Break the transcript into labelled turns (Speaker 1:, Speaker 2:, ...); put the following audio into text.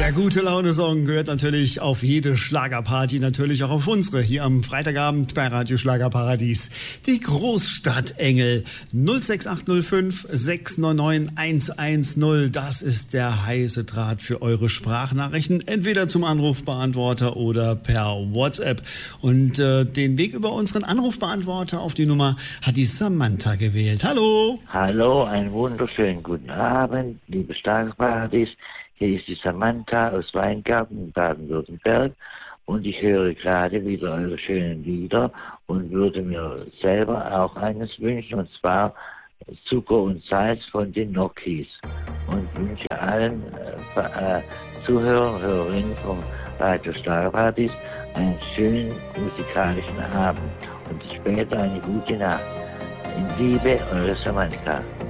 Speaker 1: Der Gute-Laune-Song gehört natürlich auf jede Schlagerparty, natürlich auch auf unsere hier am Freitagabend bei Radio Schlagerparadies. Die Großstadtengel 06805 699 110. Das ist der heiße Draht für eure Sprachnachrichten, entweder zum Anrufbeantworter oder per WhatsApp. Und den Weg über unseren Anrufbeantworter auf die Nummer hat die Samantha gewählt. Hallo!
Speaker 2: Hallo, einen wunderschönen guten Abend, liebe Schlagerparadies. Hier ist die Samantha aus Weingarten, Baden-Württemberg, und ich höre gerade wieder eure schönen Lieder und würde mir selber auch eines wünschen, und zwar Zucker und Salz von den Nokis. Und wünsche allen Zuhörern und Hörerinnen vom Radio Schlagerparadies einen schönen musikalischen Abend und später eine gute Nacht. In Liebe, eure Samantha.